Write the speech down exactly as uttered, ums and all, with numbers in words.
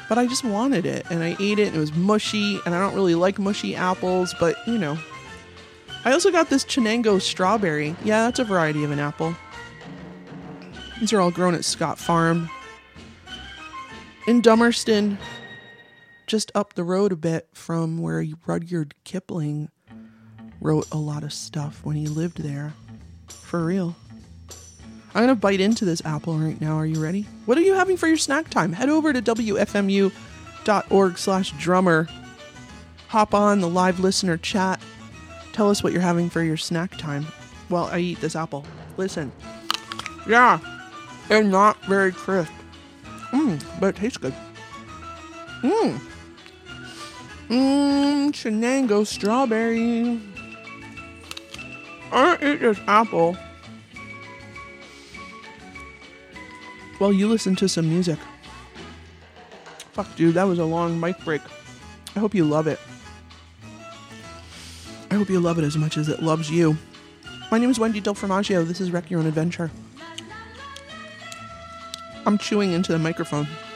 But I just wanted it, and I ate it, and it was mushy, and I don't really like mushy apples, but, you know. I also got this Chenango strawberry. Yeah, that's a variety of an apple. These are all grown at Scott Farm. In Dummerston, just up the road a bit from where Rudyard Kipling wrote a lot of stuff when he lived there. For real. I'm going to bite into this apple right now. Are you ready? What are you having for your snack time? Head over to W F M U dot org slash drummer. Hop on the live listener chat. Tell us what you're having for your snack time while I eat this apple. Listen. Yeah. They're not very crisp. Mmm, but it tastes good. Mmm. Mmm, Chenango strawberry. I'm gonna eat this apple while you listen to some music. Fuck, dude, that was a long mic break. I hope you love it. I hope you love it as much as it loves you. My name is Wendy Del Formaggio. This is Wreck Your Own Adventure. I'm chewing into the microphone.